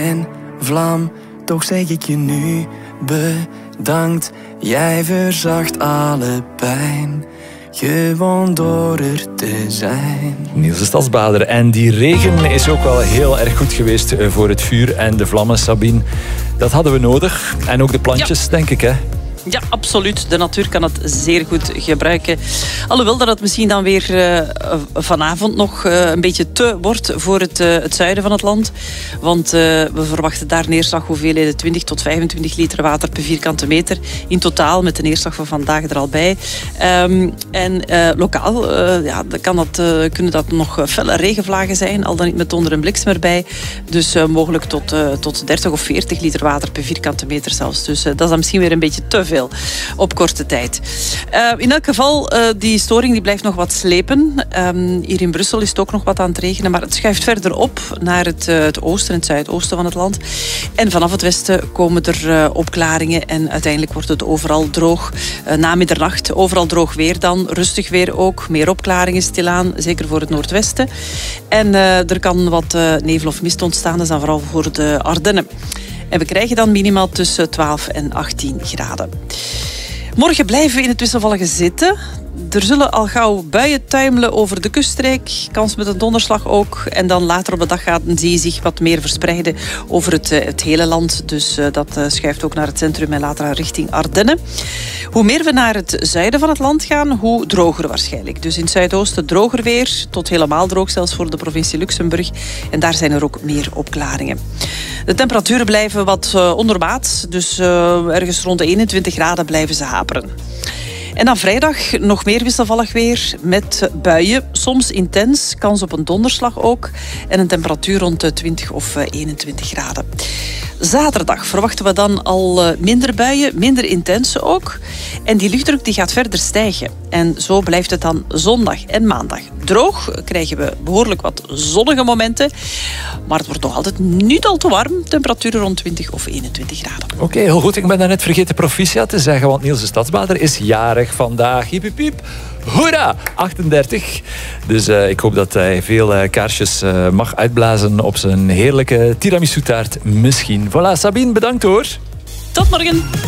mijn vlam. Toch zeg ik je nu bedankt. Jij verzacht alle pijn, gewoon door er te zijn. Niels de Stadsbader. En die regen is ook wel heel erg goed geweest voor het vuur en de vlammen, Sabine. Dat hadden we nodig. En ook de plantjes, denk ik, hè? Ja, absoluut. De natuur kan het zeer goed gebruiken. Alhoewel dat het misschien dan weer vanavond nog een beetje te wordt voor het zuiden van het land. Want we verwachten daar neerslaghoeveelheden 20 tot 25 liter water per vierkante meter. In totaal, met de neerslag van vandaag er al bij. En lokaal kunnen dat nog felle regenvlagen zijn. Al dan niet met donder en bliksem erbij. Dus mogelijk tot 30 of 40 liter water per vierkante meter zelfs. Dus dat is dan misschien weer een beetje te veel op korte tijd. In elk geval, die storing die blijft nog wat slepen. Hier in Brussel is het ook nog wat aan het regenen, maar het schuift verder op naar het oosten en het zuidoosten van het land. En vanaf het westen komen er opklaringen en uiteindelijk wordt het overal droog. Na middernacht overal droog weer dan, rustig weer ook. Meer opklaringen stilaan, zeker voor het noordwesten. En er kan wat nevel of mist ontstaan, dat is dan vooral voor de Ardennen. En we krijgen dan minimaal tussen 12 en 18 graden. Morgen blijven we in het wisselvallige zitten. Er zullen al gauw buien tuimelen over de kuststreek. Kans met een donderslag ook. En dan later op de dag gaat die zich wat meer verspreiden over het hele land. Dus dat schuift ook naar het centrum en later richting Ardennen. Hoe meer we naar het zuiden van het land gaan, hoe droger waarschijnlijk. Dus in het zuidoosten droger weer, tot helemaal droog zelfs voor de provincie Luxemburg. En daar zijn er ook meer opklaringen. De temperaturen blijven wat ondermaats. Dus ergens rond de 21 graden blijven ze haperen. En dan vrijdag nog meer wisselvallig weer met buien, soms intens, kans op een donderslag ook. En een temperatuur rond de 20 of 21 graden. Zaterdag verwachten we dan al minder buien, minder intense ook. En die luchtdruk die gaat verder stijgen. En zo blijft het dan zondag en maandag droog. Krijgen we behoorlijk wat zonnige momenten. Maar het wordt nog altijd niet al te warm. Temperaturen rond 20 of 21 graden. Oké, heel goed. Ik ben daarnet vergeten proficiat te zeggen, want Niels de Stadsbader is jarig vandaag. Hiep, hiep, hiep. Hoera! 38. Dus ik hoop dat hij veel kaarsjes mag uitblazen op zijn heerlijke tiramisu-taart misschien. Voilà, Sabine, bedankt hoor. Tot morgen.